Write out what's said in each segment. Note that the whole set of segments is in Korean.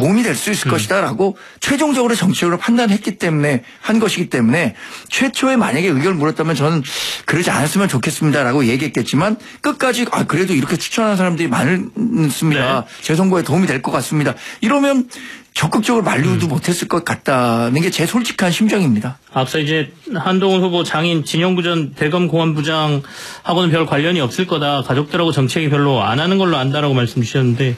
도움이 될 수 있을 것이다라고 최종적으로 정치적으로 판단했기 때문에 한 것이기 때문에 최초에 만약에 의견을 물었다면 저는 그러지 않았으면 좋겠습니다라고 얘기했겠지만 끝까지 그래도 이렇게 추천하는 사람들이 많습니다. 네. 제 선거에 도움이 될 것 같습니다. 이러면 적극적으로 만류도 못했을 것 같다는 게 제 솔직한 심정입니다. 앞서 이제 한동훈 후보 장인 진영구 전 대검 공안부장하고는 별 관련이 없을 거다. 가족들하고 정책이 별로 안 하는 걸로 안다라고 말씀 주셨는데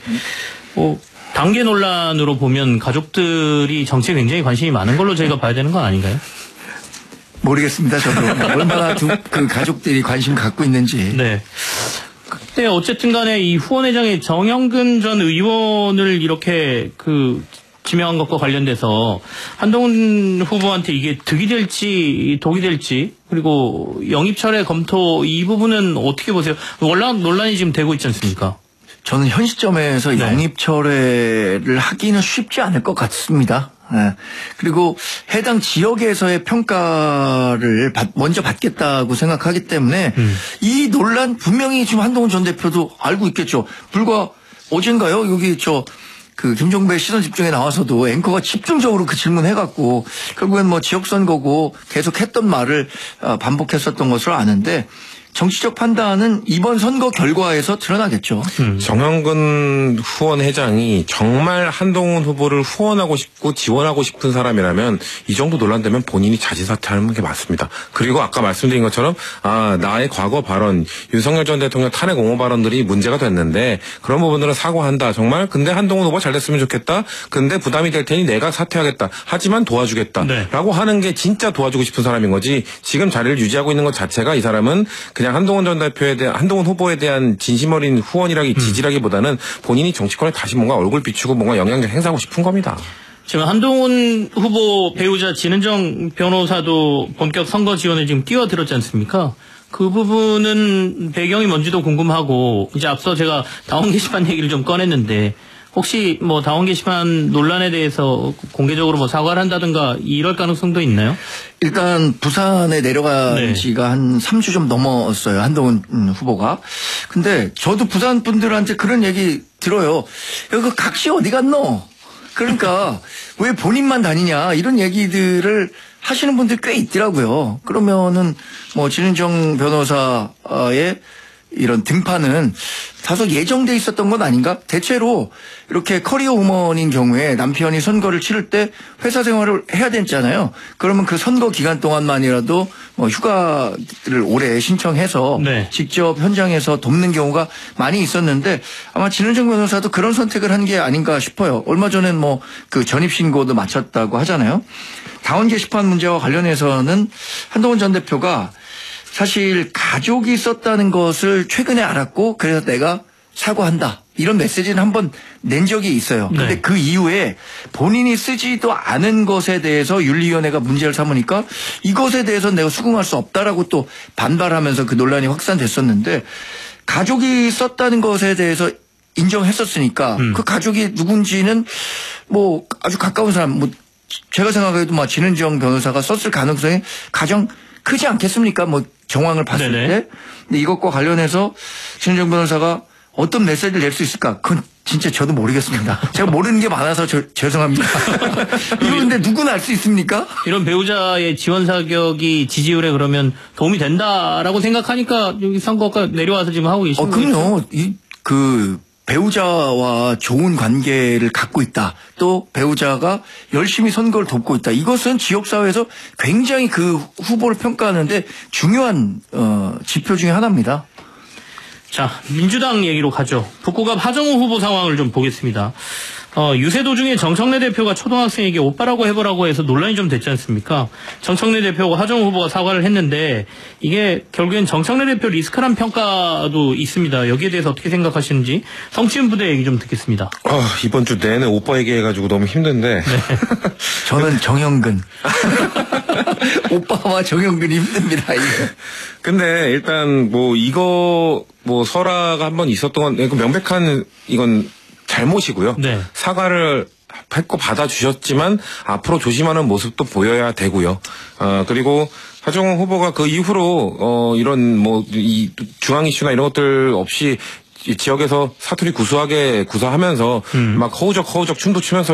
단계 논란으로 보면 가족들이 정치에 굉장히 관심이 많은 걸로 저희가 봐야 되는 건 아닌가요? 모르겠습니다. 저도 얼마나 그 가족들이 관심 갖고 있는지. 네. 그때 어쨌든 간에 이 후원회장의 정영근 전 의원을 이렇게 지명한 것과 관련돼서 한동훈 후보한테 이게 득이 될지 독이 될지 그리고 영입철회 검토 이 부분은 어떻게 보세요? 논란이 지금 되고 있지 않습니까? 저는 현 시점에서 네. 영입철회를 하기는 쉽지 않을 것 같습니다. 네. 그리고 해당 지역에서의 평가를 먼저 받겠다고 생각하기 때문에 이 논란 분명히 지금 한동훈 전 대표도 알고 있겠죠. 불과 어젠가요? 여기 김종배 시선 집중에 나와서도 앵커가 집중적으로 그 질문해갖고 결국엔 지역선거고 계속 했던 말을 반복했었던 것으로 아는데 정치적 판단은 이번 선거 결과에서 드러나겠죠. 정영근 후원회장이 정말 한동훈 후보를 후원하고 싶고 지원하고 싶은 사람이라면 이 정도 논란되면 본인이 자진사퇴하는 게 맞습니다. 그리고 아까 말씀드린 것처럼 나의 과거 발언, 윤석열 전 대통령 탄핵 옹호 발언들이 문제가 됐는데 그런 부분들은 사과한다. 정말 근데 한동훈 후보 잘 됐으면 좋겠다. 근데 부담이 될 테니 내가 사퇴하겠다. 하지만 도와주겠다. 네. 라고 하는 게 진짜 도와주고 싶은 사람인 거지. 지금 자리를 유지하고 있는 것 자체가 이 사람은 그냥 한동훈 전 대표에 대한 한동훈 후보에 대한 진심 어린 지지라기보다는 본인이 정치권에 다시 뭔가 얼굴 비추고 뭔가 영향력 행사하고 싶은 겁니다. 지금 한동훈 후보 배우자 진은정 변호사도 본격 선거 지원에 지금 뛰어들었지 않습니까? 그 부분은 배경이 뭔지도 궁금하고 이제 앞서 제가 다원 게시판 얘기를 좀 꺼냈는데 혹시 다원 게시판 논란에 대해서 공개적으로 사과를 한다든가 이럴 가능성도 있나요? 일단 부산에 내려간 네. 지가 한 3주 좀 넘었어요. 한동훈 후보가. 근데 저도 부산 분들한테 그런 얘기 들어요. 여기 각시 어디 갔노? 그러니까 왜 본인만 다니냐 이런 얘기들을 하시는 분들 꽤 있더라고요. 그러면은 진은정 변호사의 이런 등판은 다소 예정돼 있었던 건 아닌가? 대체로 이렇게 커리어 우먼인 경우에 남편이 선거를 치를 때 회사 생활을 해야 되잖아요. 그러면 그 선거 기간 동안만이라도 휴가를 오래 신청해서 네. 직접 현장에서 돕는 경우가 많이 있었는데 아마 진은정 변호사도 그런 선택을 한 게 아닌가 싶어요. 얼마 전엔 그 전입신고도 마쳤다고 하잖아요. 다원 게시판 문제와 관련해서는 한동훈 전 대표가 사실 가족이 썼다는 것을 최근에 알았고 그래서 내가 사과한다. 이런 메시지는 한번 낸 적이 있어요. 그런데 네. 그 이후에 본인이 쓰지도 않은 것에 대해서 윤리위원회가 문제를 삼으니까 이것에 대해서 내가 수긍할 수 없다라고 또 반발하면서 그 논란이 확산됐었는데 가족이 썼다는 것에 대해서 인정했었으니까 그 가족이 누군지는 아주 가까운 사람 제가 생각해도 진은정 변호사가 썼을 가능성이 가장 크지 않겠습니까? 정황을 봤을 네네. 때. 근데 이것과 관련해서 진은정 변호사가 어떤 메시지를 낼 수 있을까? 그건 진짜 저도 모르겠습니다. 제가 모르는 게 많아서 죄송합니다. 이거 근데 누구나 알 수 있습니까? 이런 배우자의 지원 사격이 지지율에 그러면 도움이 된다라고 생각하니까 여기 선거가 내려와서 지금 하고 계신 거죠? 그럼요. 배우자와 좋은 관계를 갖고 있다. 또 배우자가 열심히 선거를 돕고 있다. 이것은 지역사회에서 굉장히 그 후보를 평가하는데 중요한 지표 중에 하나입니다. 자, 민주당 얘기로 가죠. 북구갑 하정우 후보 상황을 좀 보겠습니다. 유세 도중에 정청래 대표가 초등학생에게 오빠라고 해보라고 해서 논란이 좀 됐지 않습니까? 정청래 대표하고 하정우 후보가 사과를 했는데 이게 결국엔 정청래 대표 리스크란 평가도 있습니다. 여기에 대해서 어떻게 생각하시는지 성취은 부대 얘기 좀 듣겠습니다. 이번 주 내내 오빠 얘기해가지고 너무 힘든데. 네. 저는 정영근. 오빠와 정영근이 힘듭니다. 이게. 근데 일단 설화가 한번 있었던 건 명백한 이건 잘못이고요. 네. 사과를 했고 받아주셨지만 앞으로 조심하는 모습도 보여야 되고요. 그리고 하정우 후보가 그 이후로 이런 이 중앙 이슈나 이런 것들 없이 이 지역에서 사투리 구수하게 구사하면서 막 허우적 춤도 추면서